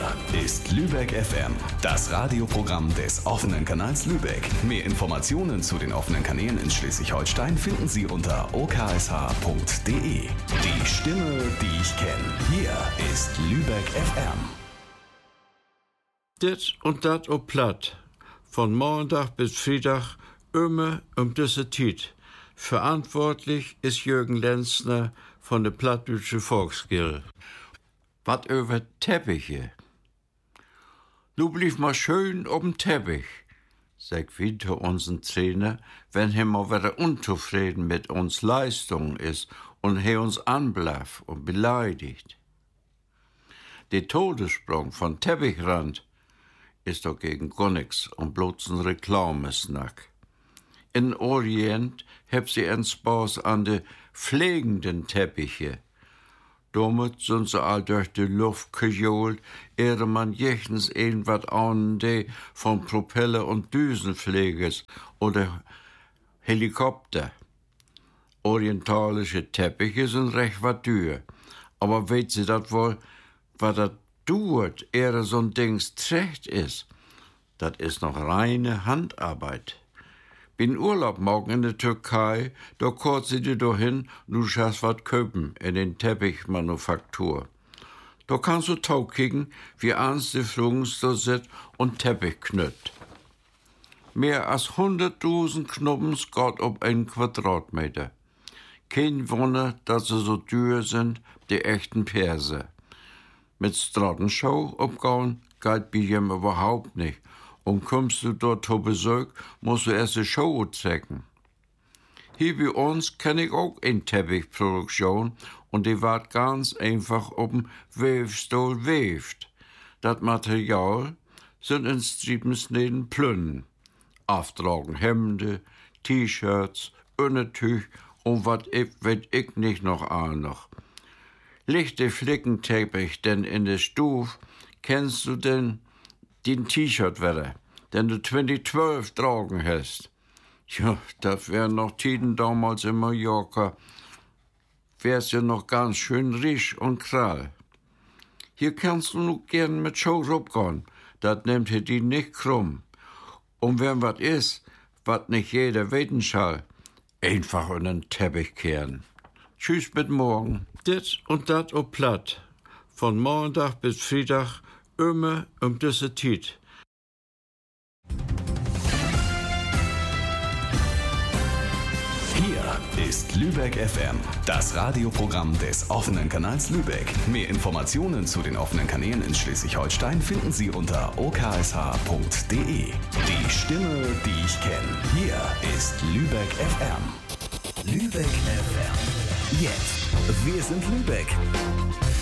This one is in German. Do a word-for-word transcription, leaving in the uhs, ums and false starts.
Hier ist Lübeck F M, das Radioprogramm des offenen Kanals Lübeck. Mehr Informationen zu den offenen Kanälen in Schleswig-Holstein finden Sie unter o k s h punkt d e. Die Stimme, die ich kenne. Hier ist Lübeck F M. Dit und dat op Platt. Von Montag bis Freitag immer um diese Zeit. Verantwortlich ist Jürgen Lenzner von der Plattdeutsche Volksgilde. Was über Teppiche. Du blieb mal schön ob'm Teppich, sagt Winter unseren Trainer, wenn er mal wieder unzufrieden mit uns Leistung ist und er uns anblaff und beleidigt. Der Todessprung von Teppichrand ist doch gegen gar nix und bloß ein Reklamesnack. In Orient heb sie einen Spaß an de pflegenden Teppiche. Damit sind sie all durch die Luft gejohlt, ehe man jechtens irgendwas an de von Propeller- und Düsenpfleges oder Helikopter. Orientalische Teppiche sind recht wat teuer. Aber weet sie dat wohl, was dat dauert, ehe so ein Dings trägt ist? Dat ist noch reine Handarbeit. Bin Urlaub morgen in der Türkei, da kurz sie dir dahin, du schaffst wat köpen in den Teppichmanufaktur. Da kannst du tau kicken, wie ans die Flugens da sit und Teppich knütt. Mehr als hunderttausend Knubbens Gott ob ein Quadratmeter. Kein Wunder, dass sie so teuer sind, die echten Perser. Mit Strattenschau abgauen geht bei ihm überhaupt nicht. Und kommst du dort zu Besuch, musst du erst die Show zeigen. Hier bei uns kenne ich auch eine Teppichproduktion und die wird ganz einfach auf dem Webstuhl weft. Das Material sind in Striepenschnitten Plünnen. Auftragen Hemden, T-Shirts, Untertüch und was ich, weet ich nicht noch an noch. Licht der Flickenteppich denn in der Stuf, kennst du denn den T-Shirt wieder, den du zwanzig zwölf tragen hast. Ja, das wären noch Tiden damals in Mallorca. Wär's ja noch ganz schön risch und krall. Hier kannst du nur gern mit Show rumgehen, das nimmt dir die nicht krumm. Und wenn was ist, was nicht jeder weten schall, einfach in den Teppich kehren. Tschüss bis morgen. Dit und dat op Platt. Von Montag bis Freitag immer um diese Zeit. Hier ist Lübeck F M, das Radioprogramm des offenen Kanals Lübeck. Mehr Informationen zu den offenen Kanälen in Schleswig-Holstein finden Sie unter o k s h punkt d e. Die Stimme, die ich kenne. Hier ist Lübeck F M. Lübeck F M. Jetzt. Wir sind Lübeck.